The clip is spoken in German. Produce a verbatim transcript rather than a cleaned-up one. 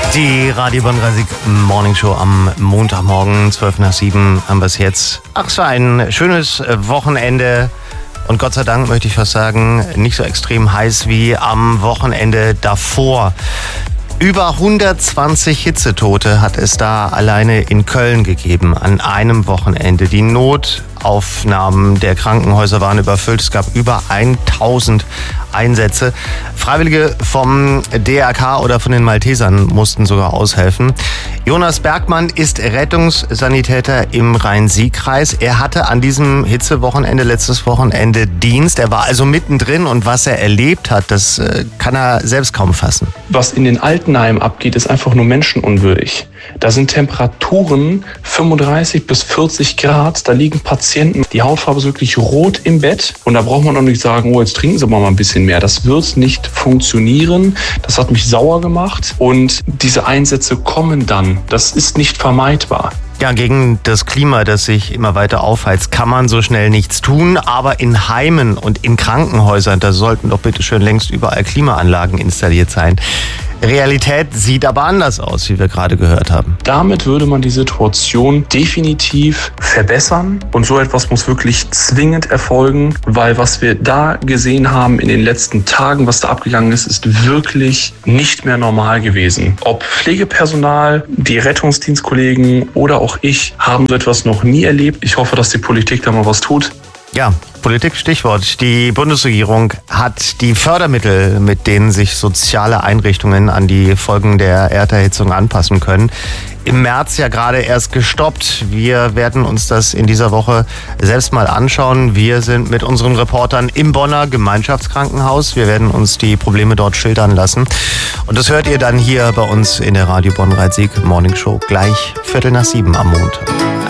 Die Radio Bonn dreißig Morning Show am Montagmorgen, zwölf nach sieben haben wir es jetzt. Ach, es war ein schönes Wochenende und Gott sei Dank möchte ich fast sagen, nicht so extrem heiß wie am Wochenende davor. Über hundertzwanzig Hitzetote hat es da alleine in Köln gegeben an einem Wochenende. Die Notaufnahmen der Krankenhäuser waren überfüllt. Es gab über tausend Einsätze. Freiwillige vom D R K oder von den Maltesern mussten sogar aushelfen. Jonas Bergmann ist Rettungssanitäter im Rhein-Sieg-Kreis. Er hatte an diesem Hitzewochenende, letztes Wochenende Dienst. Er war also mittendrin und was er erlebt hat, das kann er selbst kaum fassen. Was in den Altenheimen abgeht, ist einfach nur menschenunwürdig. Da sind Temperaturen fünfunddreißig bis vierzig Grad. Da liegen Patienten, die Hautfarbe ist wirklich rot im Bett. Und da braucht man doch nicht sagen, oh, jetzt trinken Sie mal ein bisschen mehr. Das wird nicht funktionieren. Das hat mich sauer gemacht. Und diese Einsätze kommen dann. Das ist nicht vermeidbar. Ja, gegen das Klima, das sich immer weiter aufheizt, kann man so schnell nichts tun. Aber in Heimen und in Krankenhäusern, da sollten doch bitte schön längst überall Klimaanlagen installiert sein. Realität sieht aber anders aus, wie wir gerade gehört haben. Damit würde man die Situation definitiv verbessern. Und so etwas muss wirklich zwingend erfolgen, weil was wir da gesehen haben in den letzten Tagen, was da abgegangen ist, ist wirklich nicht mehr normal gewesen. Ob Pflegepersonal, die Rettungsdienstkollegen oder auch ich haben so etwas noch nie erlebt. Ich hoffe, dass die Politik da mal was tut. Ja, Politik, Stichwort. Die Bundesregierung hat die Fördermittel, mit denen sich soziale Einrichtungen an die Folgen der Erderhitzung anpassen können, im März ja gerade erst gestoppt. Wir werden uns das in dieser Woche selbst mal anschauen. Wir sind mit unseren Reportern im Bonner Gemeinschaftskrankenhaus. Wir werden uns die Probleme dort schildern lassen. Und das hört ihr dann hier bei uns in der Radio Bonn dreißig Morning Show gleich Viertel nach sieben am Montag.